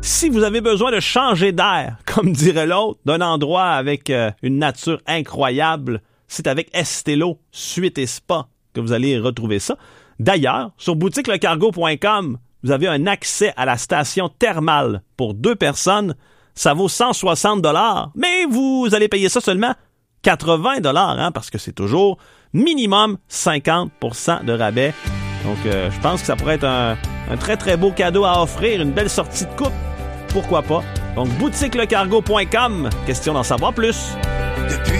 Si vous avez besoin de changer d'air, comme dirait l'autre, d'un endroit avec une nature incroyable, c'est avec Estelo Suite et Spa que vous allez retrouver ça. D'ailleurs, sur boutiquelecargo.com, vous avez un accès à la station thermale pour 2 personnes. Ça vaut 160 $, mais vous allez payer ça seulement 80 $, parce que c'est toujours minimum 50% de rabais. Donc, je pense que ça pourrait être un très, très beau cadeau à offrir, une belle sortie de coupe. Pourquoi pas? Donc, boutiquelecargo.com, question d'en savoir plus.